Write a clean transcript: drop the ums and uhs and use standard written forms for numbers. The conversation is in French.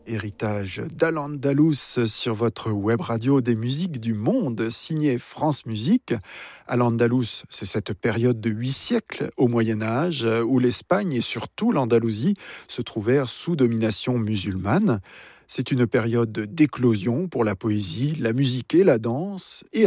Héritage d'Al-Andalus sur votre web radio des musiques du monde, signé France Musique. Al-Andalus, c'est cette période de 8 siècles au Moyen-Âge où l'Espagne et surtout l'Andalousie se trouvèrent sous domination musulmane. C'est une période d'éclosion pour la poésie, la musique et la danse. Et